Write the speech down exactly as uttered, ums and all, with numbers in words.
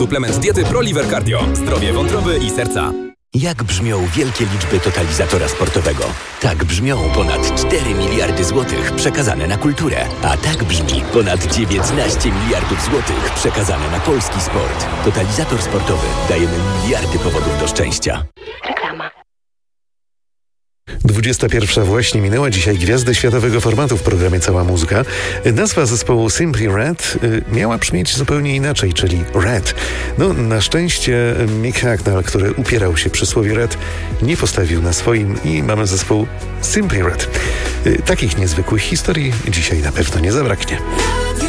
Suplement diety ProLiver Cardio. Zdrowie wątroby i serca. Jak brzmią wielkie liczby totalizatora sportowego? Tak brzmią ponad cztery miliardy złotych przekazane na kulturę. A tak brzmi ponad dziewiętnaście miliardów złotych przekazane na polski sport. Totalizator sportowy. Dajemy miliardy powodów do szczęścia. Reklama. dwudziesta pierwsza właśnie minęła. Dzisiaj gwiazdy światowego formatu w programie Cała Muzyka. Nazwa zespołu Simply Red y, miała brzmieć zupełnie inaczej, czyli Red. No, na szczęście Mick Hucknall, który upierał się przy słowie Red, nie postawił na swoim i mamy zespół Simply Red. Y, takich niezwykłych historii dzisiaj na pewno nie zabraknie.